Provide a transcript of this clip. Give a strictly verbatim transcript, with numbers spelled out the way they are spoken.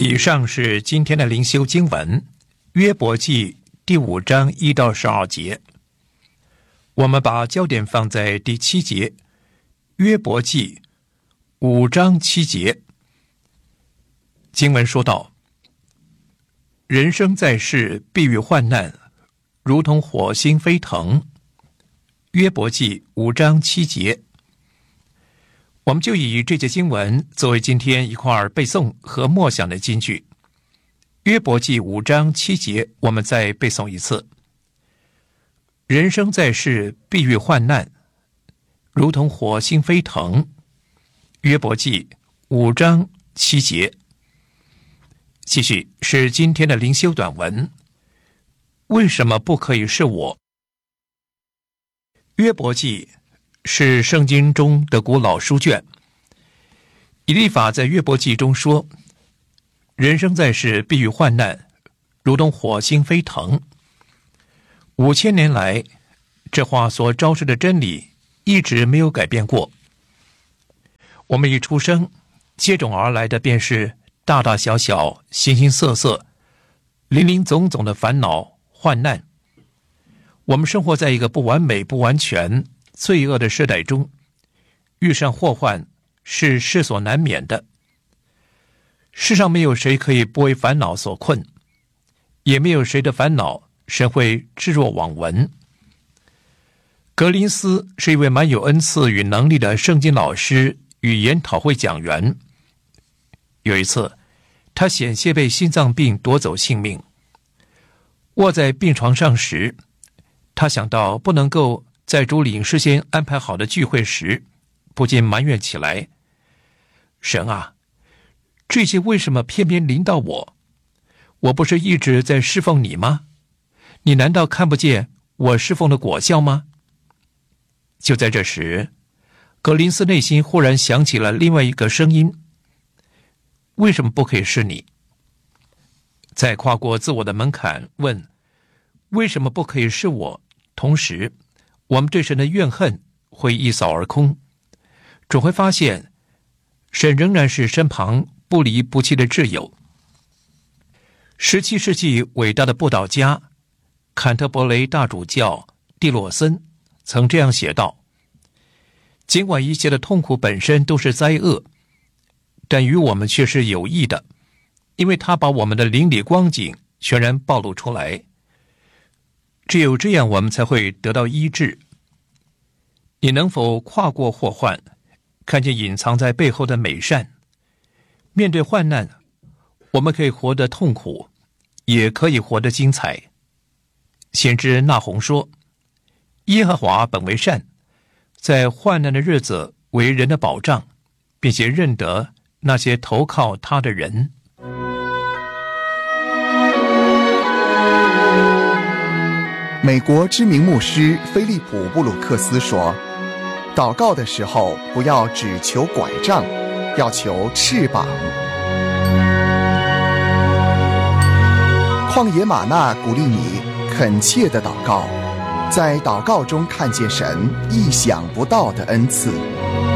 以上是今天的灵修经文，约伯记第五章一到十二节。我们把焦点放在第七节，约伯记五章七节。经文说道：人生在世，必遇患难，如同火星飞腾。约伯记五章七节。我们就以这节经文作为今天一块背诵和默想的金句。约伯记五章七节，我们再背诵一次。人生在世，必遇患难，如同火星飞腾。约伯记五章七节。继续是今天的灵修短文。为什么不可以是我？约伯记是圣经中的古老书卷。以利法在约伯记中说：人生在世，必遇患难，如同火星飞腾。五千年来，这话所昭示的真理一直没有改变过。我们一出生，接踵而来的便是大大小小、形形色色、林林总总的烦恼、患难。我们生活在一个不完美、不完全、罪恶的时代中，遇上祸患是世所难免的。世上没有谁可以不为烦恼所困，也没有谁的烦恼神会置若罔闻。格林斯是一位蛮有恩赐与能力的圣经老师与研讨会讲员。有一次，他险些被心脏病夺走性命。卧在病床上时，他想到不能够在主领事先安排好的聚会时，不禁埋怨起来：神啊，这些为什么偏偏临到我？我不是一直在侍奉你吗？你难道看不见我侍奉的果效吗？就在这时，格林斯内心忽然响起了另外一个声音：为什么不可以是你？在跨过自我的门槛问为什么不可以是我，同时我们对神的怨恨会一扫而空，总会发现神仍然是身旁不离不弃的挚友。十七世纪伟大的布道家坎特伯雷大主教蒂洛森曾这样写道：尽管一切的痛苦本身都是灾厄，但与我们却是有益的，因为它把我们的邻里光景全然暴露出来。只有这样，我们才会得到医治。你能否跨过祸患，看见隐藏在背后的美善？面对患难，我们可以活得痛苦，也可以活得精彩。先知那鸿说：耶和华本为善，在患难的日子为人的保障，并且认得那些投靠他的人。 美国知名牧师菲利普·布鲁克斯说：祷告的时候不要只求拐杖，要求翅膀。旷野玛纳鼓励你恳切的祷告，在祷告中看见神意想不到的恩赐。